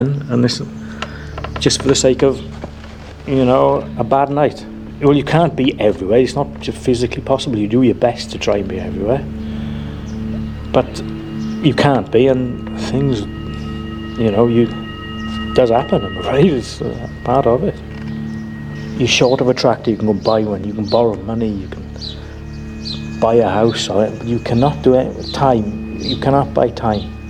and this just for the sake of, a bad night. Well, you can't be everywhere. It's not just physically possible. You do your best to try and be everywhere, but you can't be, and things, does happen. I'm afraid it's part of it. You're short of a tractor, you can go buy one. You can borrow money. You can buy a house, but you cannot do it with time. You cannot buy time.